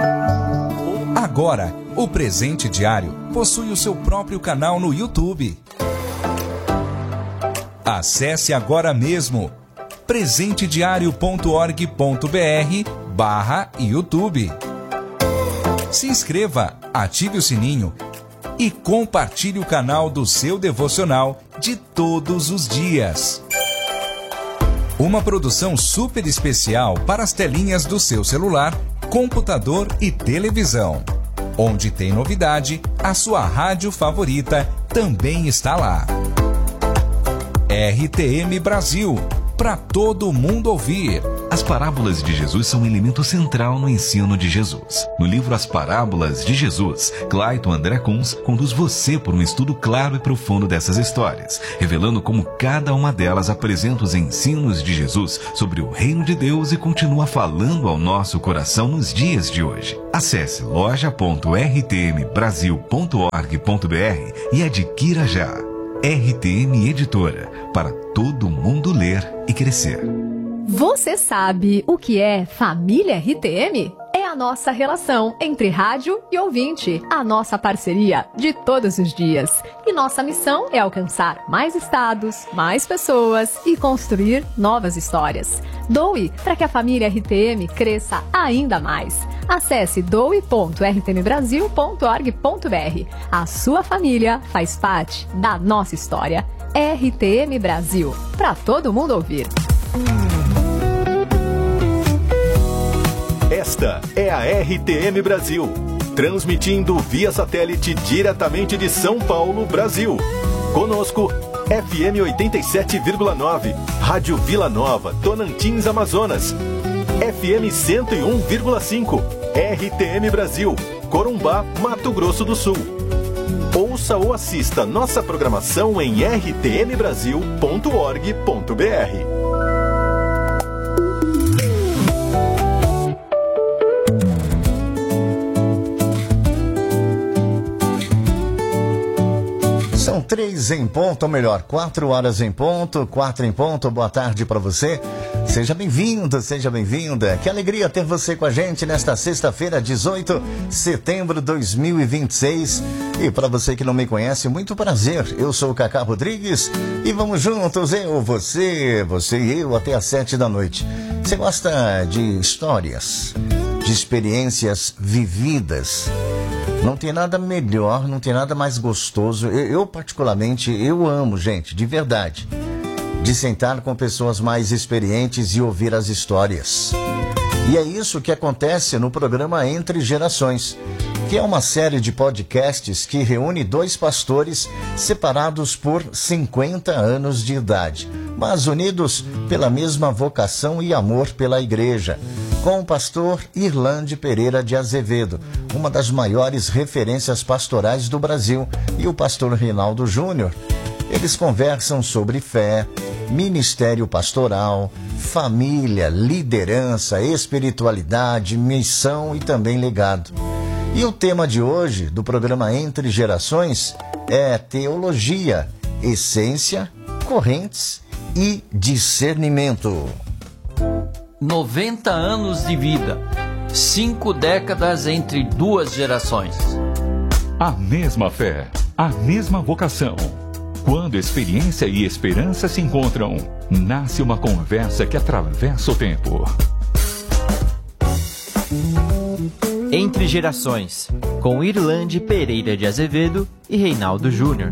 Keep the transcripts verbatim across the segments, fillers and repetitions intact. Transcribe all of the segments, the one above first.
Agora, o Presente Diário possui o seu próprio canal no YouTube. Acesse agora mesmo presente diário ponto org ponto br barra YouTube. Se inscreva, ative o sininho e compartilhe o canal do seu devocional de todos os dias. Uma produção super especial para as telinhas do seu celular, computador e televisão. Onde tem novidade, a sua rádio favorita também está lá. R T M Brasil, para todo mundo ouvir. As parábolas de Jesus são um elemento central no ensino de Jesus. No livro As Parábolas de Jesus, Clayton André Kunz conduz você por um estudo claro e profundo dessas histórias, revelando como cada uma delas apresenta os ensinos de Jesus sobre o reino de Deus e continua falando ao nosso coração nos dias de hoje. Acesse loja ponto r t m brasil ponto org ponto br e adquira já. R T M Editora, para todo mundo ler e crescer. Você sabe o que é Família R T M? É a nossa relação entre rádio e ouvinte, a nossa parceria de todos os dias. E nossa missão é alcançar mais estados, mais pessoas e construir novas histórias. Doe para que a família R T M cresça ainda mais. Acesse doe ponto r t m brasil ponto org ponto br. A sua família faz parte da nossa história. R T M Brasil, para todo mundo ouvir. Esta é a R T M Brasil, transmitindo via satélite diretamente de São Paulo, Brasil. Conosco, F M oitenta e sete vírgula nove, Rádio Vila Nova, Tocantins, Amazonas. F M cento e um vírgula cinco, R T M Brasil, Corumbá, Mato Grosso do Sul. Ouça ou assista nossa programação em r t m brasil ponto org ponto br. São três em ponto, ou melhor, quatro horas em ponto, quatro em ponto. Boa tarde para você. Seja bem-vindo, seja bem-vinda. Que alegria ter você com a gente nesta sexta-feira, dezoito de setembro de dois mil e vinte e seis. E para você que não me conhece, muito prazer. Eu sou o Cacá Rodrigues e vamos juntos, eu, você, você e eu, até às sete da noite. Você gosta de histórias, de experiências vividas? Não tem nada melhor, não tem nada mais gostoso. Eu, eu, particularmente, eu amo, gente, de verdade, de sentar com pessoas mais experientes e ouvir as histórias. E é isso que acontece no programa Entre Gerações, que é uma série de podcasts que reúne dois pastores separados por cinquenta anos de idade, mas unidos pela mesma vocação e amor pela igreja, com o pastor Irlande Pereira de Azevedo, uma das maiores referências pastorais do Brasil, e o pastor Reinaldo Júnior. Eles conversam sobre fé, ministério pastoral, família, liderança, espiritualidade, missão e também legado. E o tema de hoje do programa Entre Gerações é teologia, essência, correntes e discernimento. noventa anos de vida, cinco décadas entre duas gerações. A mesma fé, a mesma vocação. Quando experiência e esperança se encontram, nasce uma conversa que atravessa o tempo. Entre Gerações, com Irlande Pereira de Azevedo e Reinaldo Júnior.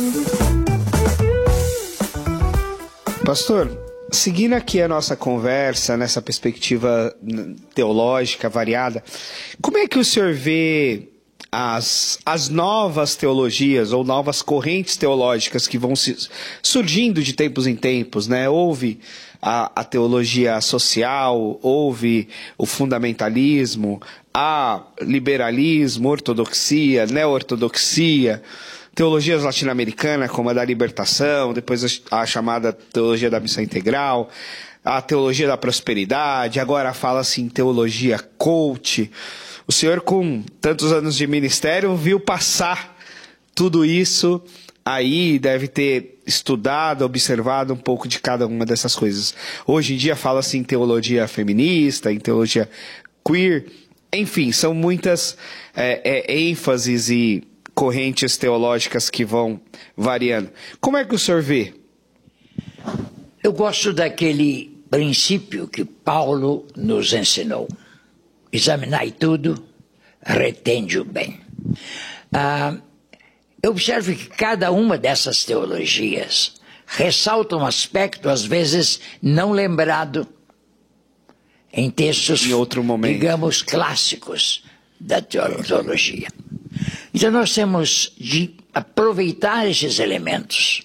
Pastor, seguindo aqui a nossa conversa, nessa perspectiva teológica variada, como é que o senhor vê as, as novas teologias ou novas correntes teológicas que vão se, surgindo de tempos em tempos, né? Houve a, a teologia social, houve o fundamentalismo, há liberalismo, ortodoxia, neo-ortodoxia, teologias latino-americanas, como a da libertação, depois a chamada teologia da missão integral, a teologia da prosperidade, agora fala-se em teologia coach. O senhor, com tantos anos de ministério, viu passar tudo isso aí, deve ter estudado, observado um pouco de cada uma dessas coisas. Hoje em dia fala-se em teologia feminista, em teologia queer. enfim, são muitas é, é, ênfases e correntes teológicas que vão variando. Como é que o senhor vê? Eu gosto daquele princípio que Paulo nos ensinou. Examinai tudo, retende o bem. Ah, eu observo que cada uma dessas teologias ressalta um aspecto, às vezes, não lembrado em textos, em outro momento, digamos, clássicos da teologia. Então nós temos de aproveitar esses elementos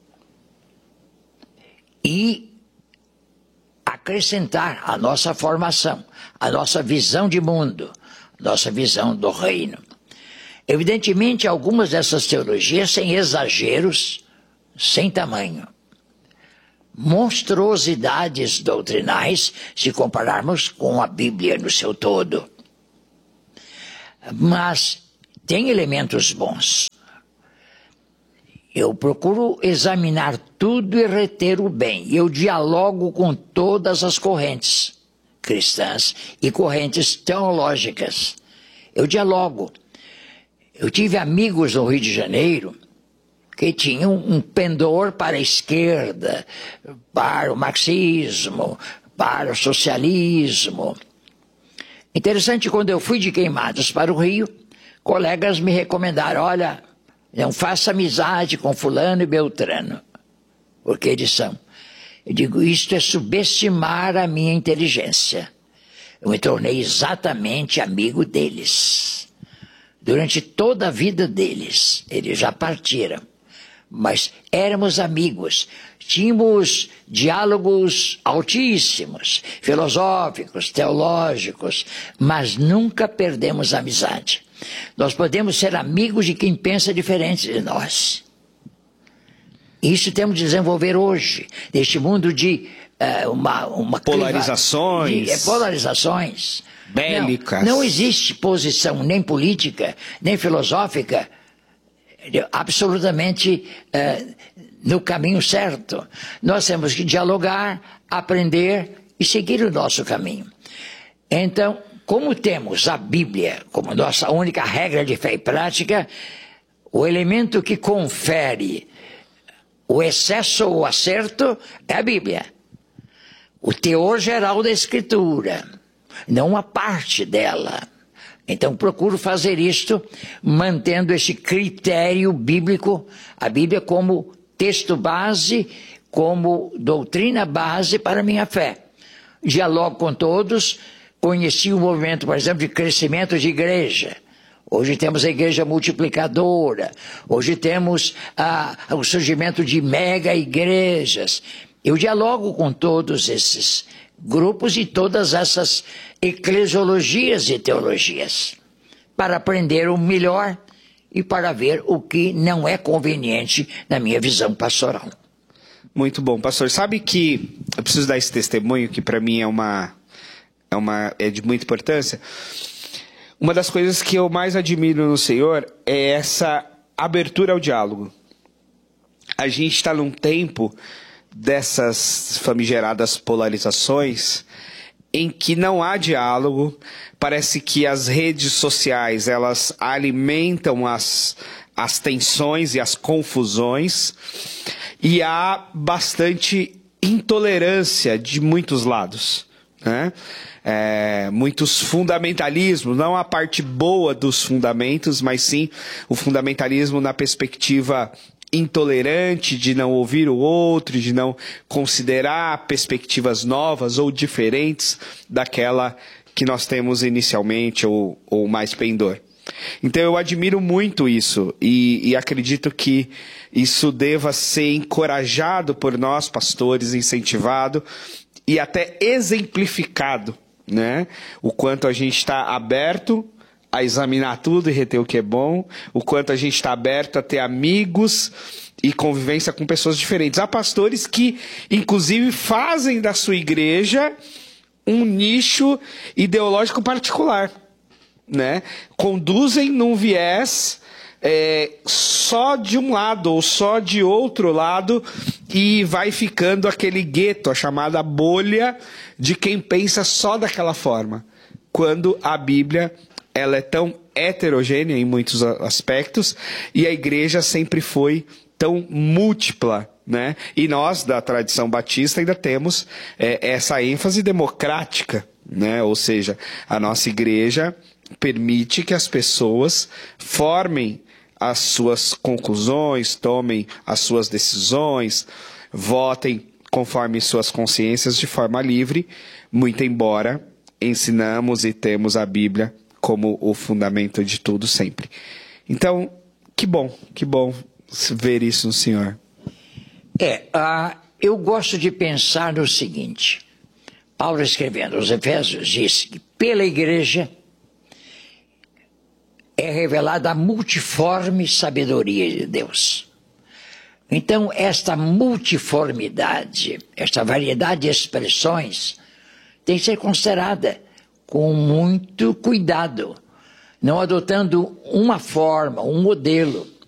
e acrescentar a nossa formação, a nossa visão de mundo, nossa visão do reino. Evidentemente, algumas dessas teologias têm exageros sem tamanho, monstruosidades doutrinais, se compararmos com a Bíblia no seu todo. Mas tem elementos bons. Eu procuro examinar tudo e reter o bem. Eu dialogo com todas as correntes cristãs e correntes teológicas. Eu dialogo. Eu tive amigos no Rio de Janeiro que tinham um pendor para a esquerda, para o marxismo, para o socialismo. Interessante, quando eu fui de Queimados para o Rio, colegas me recomendaram, olha, não faça amizade com fulano e beltrano, porque eles são. Eu digo, isto é subestimar a minha inteligência. Eu me tornei exatamente amigo deles. Durante toda a vida deles, eles já partiram. Mas éramos amigos, tínhamos diálogos altíssimos, filosóficos, teológicos, mas nunca perdemos a amizade. Nós podemos ser amigos de quem pensa diferente de nós. Isso temos de desenvolver hoje, neste mundo de uh, uma, uma polarizações. Cliva, de, é, polarizações. Bélicas. Não, não existe posição nem política, nem filosófica absolutamente uh, no caminho certo. Nós temos que dialogar, aprender e seguir o nosso caminho. Então, como temos a Bíblia como nossa única regra de fé e prática, o elemento que confere o excesso ou o acerto é a Bíblia. O teor geral da Escritura, não uma parte dela. Então procuro fazer isto mantendo esse critério bíblico, a Bíblia como texto base, como doutrina base para a minha fé. Dialogo com todos, conheci o movimento, por exemplo, de crescimento de igreja. Hoje temos a igreja multiplicadora, hoje temos ah, o surgimento de mega igrejas. Eu dialogo com todos esses grupos e todas essas eclesiologias e teologias, para aprender o melhor e para ver o que não é conveniente na minha visão pastoral. Muito bom, pastor. Sabe que eu preciso dar esse testemunho que para mim é uma, é uma é de muita importância. Uma das coisas que eu mais admiro no Senhor é essa abertura ao diálogo. A gente está num tempo dessas famigeradas polarizações em que não há diálogo. Parece que as redes sociais elas alimentam as, as tensões e as confusões, e há bastante intolerância de muitos lados, né? É, muitos fundamentalismos, não a parte boa dos fundamentos, mas sim o fundamentalismo na perspectiva intolerante, de não ouvir o outro, de não considerar perspectivas novas ou diferentes daquela que nós temos inicialmente ou, ou mais pendor. Então eu admiro muito isso e, e acredito que isso deva ser encorajado por nós, pastores, incentivado e até exemplificado, né? O quanto a gente está aberto a examinar tudo e reter o que é bom, o quanto a gente está aberto a ter amigos e convivência com pessoas diferentes. Há pastores que, inclusive, fazem da sua igreja um nicho ideológico particular, né? Conduzem num viés é, só de um lado ou só de outro lado e vai ficando aquele gueto, a chamada bolha de quem pensa só daquela forma. quando a Bíblia ela é tão heterogênea em muitos aspectos e a igreja sempre foi tão múltipla, né? E nós, da tradição batista, ainda temos é, essa ênfase democrática, né? Ou seja, a nossa igreja permite que as pessoas formem as suas conclusões, tomem as suas decisões, votem conforme suas consciências de forma livre, muito embora ensinamos e temos a Bíblia como o fundamento de tudo sempre. Então, que bom, que bom ver isso no senhor. É, uh, eu gosto de pensar no seguinte. Paulo, escrevendo aos Efésios, disse que pela igreja é revelada a multiforme sabedoria de Deus. Então, esta multiformidade, esta variedade de expressões tem que ser considerada com muito cuidado, não adotando uma forma, um modelo,